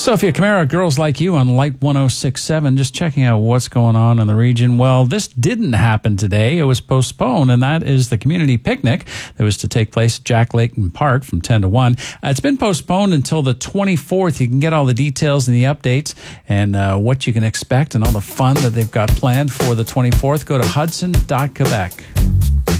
Sophia Camara, Girls Like You on Light 106.7, just checking out what's going on in the region. Well, this didn't happen today. It was postponed, and that is the community picnic that was to take place at Jack Layton Park from 10 to 1. It's been postponed until the 24th. You can get all the details and the updates and what you can expect and all the fun that they've got planned for the 24th. Go to hudson.quebec.